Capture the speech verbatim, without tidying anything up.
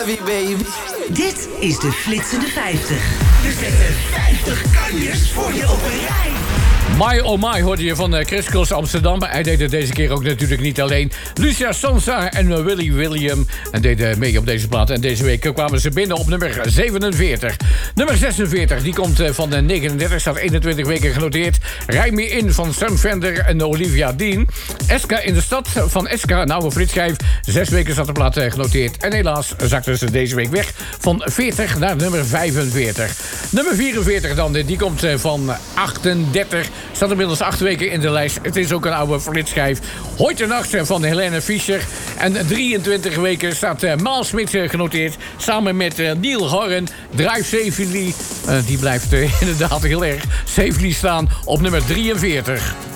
love you, baby. Dit is de Flitsende vijftig. We zetten vijftig kanjers voor je op een rij. My Oh My hoorde je van Chris Cross Amsterdam. Hij deed het deze keer ook natuurlijk niet alleen. Lucia Sonsa en Willy William en deden mee op deze plaat. En deze week kwamen ze binnen op nummer zevenenveertig. Nummer zesenveertig, die komt van de negenendertig, staat eenentwintig weken genoteerd. Rij me in van Sam Fender en Olivia Dean. Eska in de stad van Eska, een oude flitschijf. Zes weken staat de plaat genoteerd. En helaas zakten ze deze week weg van veertig naar nummer vijfenveertig. Nummer vierenveertig dan, die komt van achtendertig. Staat inmiddels acht weken in de lijst. Het is ook een oude flitschijf. Heute Nacht van Helene Fischer. En drieëntwintig weken staat uh, Maal Smit genoteerd. Samen met uh, Neil Horan. Drive Safely. Uh, die blijft uh, inderdaad heel erg safely staan op nummer drieënveertig.